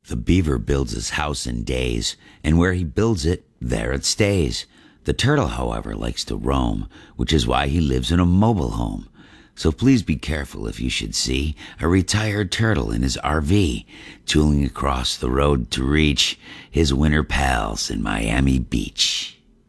The beaver builds his house in days, and where he builds it, there it stays. The turtle, however, likes to roam, which is why he lives in a mobile home. So please be careful if you should see a retired turtle in his RV, tooling across the road to reach his winter pals in Miami Beach.